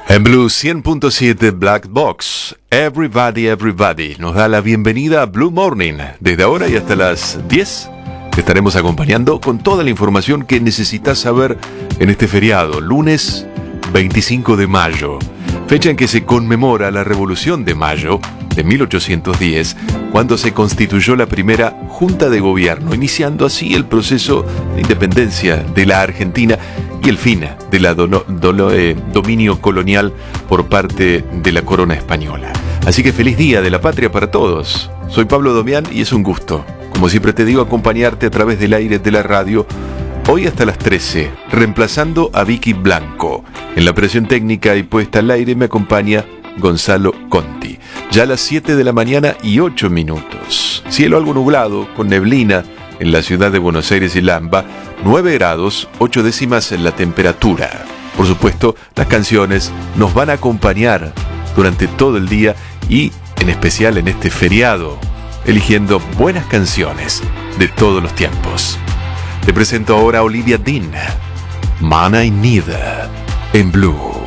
En Blue 100.7 Black Box, Everybody nos da la bienvenida a Blue Morning. Desde ahora y hasta las 10 te estaremos acompañando con toda la información que necesitas saber en este feriado, lunes 25 de mayo, fecha en que se conmemora la Revolución de Mayo de 1810, cuando se constituyó la primera Junta de Gobierno, iniciando así el proceso de independencia de la Argentina y el fin del dominio colonial por parte de la corona española. Así que feliz Día de la Patria para todos. Soy Pablo Domián y es un gusto, como siempre te digo, acompañarte a través del aire de la radio, hoy hasta las 13, reemplazando a Vicky Blanco. En la operación técnica y puesta al aire me acompaña Gonzalo Conti. Ya a las 7 de la mañana y 8 minutos. Cielo algo nublado, con neblina en la ciudad de Buenos Aires y Lamba, 9 grados, 8 décimas en la temperatura. Por supuesto, las canciones nos van a acompañar durante todo el día y en especial en este feriado, eligiendo buenas canciones de todos los tiempos. Te presento ahora a Olivia Dean, Man I Need, en Blue.